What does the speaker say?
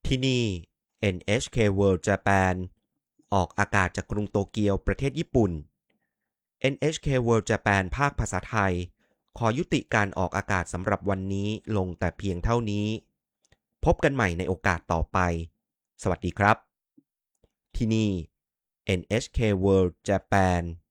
ที่นี่ NHK World Japan ออกอากาศจากกรุงโตเกียวประเทศญี่ปุ่น NHK World Japan ภาคภาษาไทยขอยุติการออกอากาศสำหรับวันนี้ลงแต่เพียงเท่านี้พบกันใหม่ในโอกาสต่อไปสวัสดีครับที่นี่ NHK World Japan